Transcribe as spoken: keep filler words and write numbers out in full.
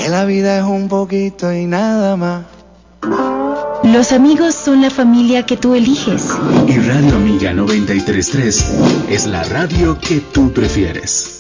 que la vida es un poquito y nada más. Los amigos son la familia que tú eliges. Y Radio Amiga noventa y tres punto tres es la radio que tú prefieres.